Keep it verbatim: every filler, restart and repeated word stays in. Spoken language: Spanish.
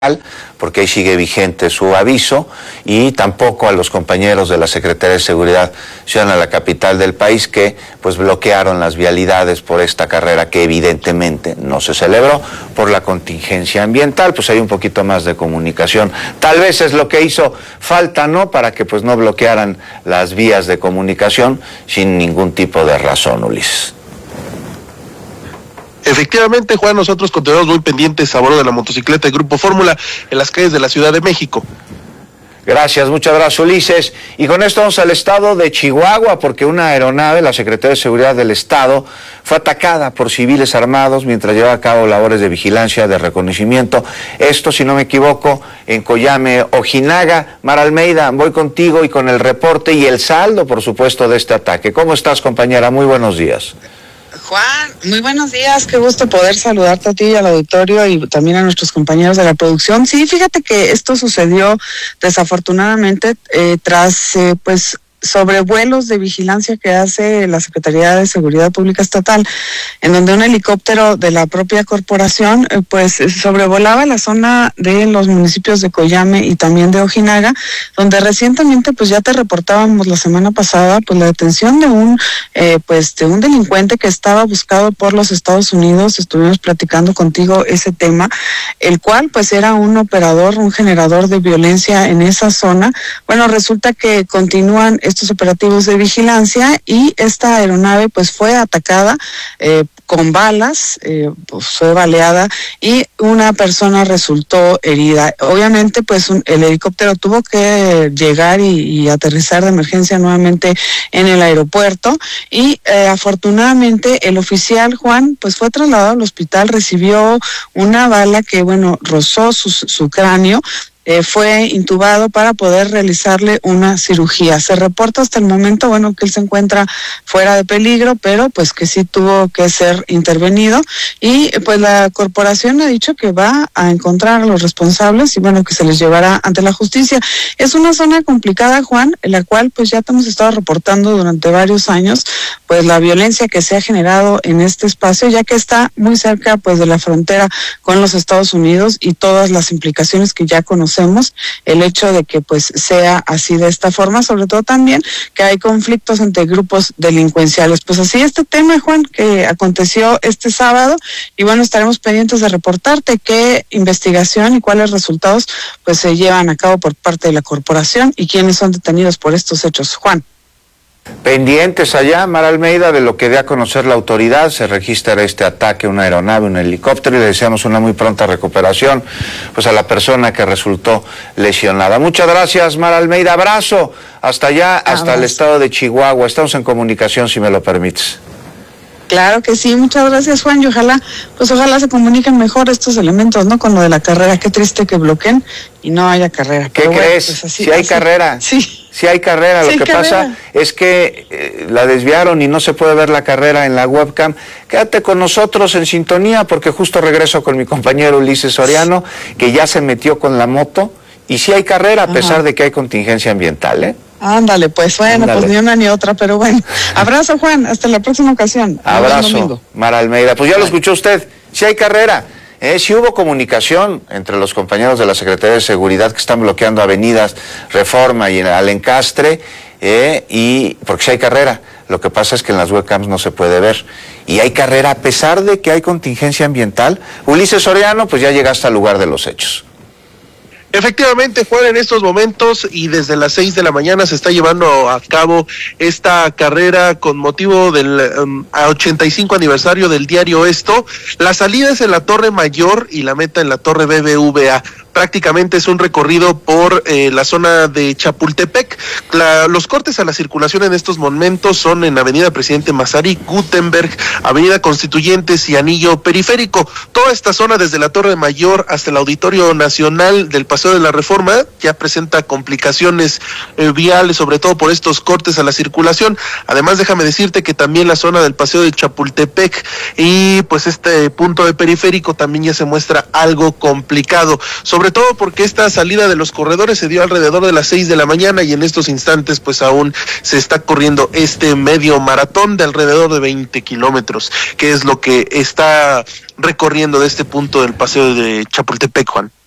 porque ahí sigue vigente su aviso, y tampoco a los compañeros de la Secretaría de Seguridad Ciudadana de la capital del país, que pues bloquearon las vialidades por esta carrera que evidentemente no se celebró por la contingencia ambiental. Pues hay un poquito más de comunicación, tal vez es lo que hizo falta, ¿no?, para que pues no bloquearan las vías de comunicación sin ningún tipo de razón, Ulises. Efectivamente, Juan, nosotros continuamos muy pendientes a bordo de la motocicleta de Grupo Fórmula en las calles de la Ciudad de México. Gracias, muchas gracias, Ulises. Y con esto vamos al estado de Chihuahua, porque una aeronave, la Secretaría de Seguridad del Estado, fue atacada por civiles armados mientras llevaba a cabo labores de vigilancia, de reconocimiento. Esto, si no me equivoco, en Coyame, Ojinaga. Mara Almeida, voy contigo y con el reporte y el saldo, por supuesto, de este ataque. ¿Cómo estás, compañera? Muy buenos días. Juan, muy buenos días, qué gusto poder saludarte a ti y al auditorio y también a nuestros compañeros de la producción. Sí, fíjate que esto sucedió desafortunadamente eh, tras eh, pues sobrevuelos de vigilancia que hace la Secretaría de Seguridad Pública Estatal, en donde un helicóptero de la propia corporación eh, pues sobrevolaba la zona de los municipios de Coyame y también de Ojinaga, donde recientemente pues ya te reportábamos la semana pasada pues la detención de un eh, pues de un delincuente que estaba buscado por los Estados Unidos. Estuvimos platicando contigo ese tema, el cual pues era un operador, un generador de violencia en esa zona. Bueno, resulta que continúan estos operativos de vigilancia y esta aeronave pues fue atacada eh, con balas, eh, pues fue baleada y una persona resultó herida. Obviamente pues un, el helicóptero tuvo que llegar y, y aterrizar de emergencia nuevamente en el aeropuerto y eh, afortunadamente el oficial Juan pues fue trasladado al hospital, recibió una bala que bueno rozó su, su cráneo. Eh, fue intubado para poder realizarle una cirugía. Se reporta hasta el momento, bueno, que él se encuentra fuera de peligro, pero pues que sí tuvo que ser intervenido y pues la corporación ha dicho que va a encontrar a los responsables y bueno, que se les llevará ante la justicia. Es una zona complicada, Juan, en la cual pues ya te hemos estado reportando durante varios años pues la violencia que se ha generado en este espacio, ya que está muy cerca pues de la frontera con los Estados Unidos y todas las implicaciones que ya conocemos. El hecho de que pues sea así de esta forma, sobre todo también que hay conflictos entre grupos delincuenciales. Pues así este tema, Juan, que aconteció este sábado y bueno, estaremos pendientes de reportarte qué investigación y cuáles resultados pues se llevan a cabo por parte de la corporación y quiénes son detenidos por estos hechos. Juan. Pendientes allá, Mara Almeida, de lo que dé a conocer la autoridad. Se registra este ataque, una aeronave, un helicóptero, y le deseamos una muy pronta recuperación pues a la persona que resultó lesionada. Muchas gracias, Mara Almeida. Abrazo hasta allá, hasta Abrazo. El estado de Chihuahua. Estamos en comunicación, si me lo permites. Claro que sí, muchas gracias, Juan, y ojalá, pues ojalá se comuniquen mejor estos elementos, ¿no?, con lo de la carrera. Qué triste que bloqueen y no haya carrera. ¿Qué Pero crees? Bueno, pues así, si hay así. carrera. Sí. Si hay carrera, sí, lo que carrera. pasa es que eh, la desviaron y no se puede ver la carrera en la webcam. Quédate con nosotros en sintonía, porque justo regreso con mi compañero Ulises Soriano, que ya se metió con la moto, y sí hay carrera, a Ajá. pesar de que hay contingencia ambiental, ¿eh? Ándale, pues bueno, Ándale. pues ni una ni otra, pero bueno. Abrazo, Juan, hasta la próxima ocasión. Abrazo, Mara Almeida. Pues ya lo escuchó usted, si hay carrera. Eh, sí hubo comunicación entre los compañeros de la Secretaría de Seguridad que están bloqueando avenidas Reforma y al Encastre, eh, y porque sí hay carrera. Lo que pasa es que en las webcams no se puede ver. Y hay carrera a pesar de que hay contingencia ambiental. Ulises Soriano, pues ya llegaste al lugar de los hechos. Efectivamente, Juan, en estos momentos y desde las seis de la mañana se está llevando a cabo esta carrera con motivo del um, ochenta y cinco aniversario del diario Esto. La salida es en la Torre Mayor y la meta en la Torre B B V A. Prácticamente es un recorrido por eh, la zona de Chapultepec. La, los cortes a la circulación en estos momentos son en Avenida Presidente Mazarí, Gutenberg, Avenida Constituyentes y Anillo Periférico. Toda esta zona desde la Torre Mayor hasta el Auditorio Nacional del Paseo de la Reforma ya presenta complicaciones eh, viales, sobre todo por estos cortes a la circulación. Además, déjame decirte que también la zona del Paseo de Chapultepec y pues este punto de Periférico también ya se muestra algo complicado. Sobre sobre todo porque esta salida de los corredores se dio alrededor de las seis de la mañana y en estos instantes pues aún se está corriendo este medio maratón de alrededor de veinte kilómetros, que es lo que está recorriendo de este punto del paseo de Chapultepec, Juan.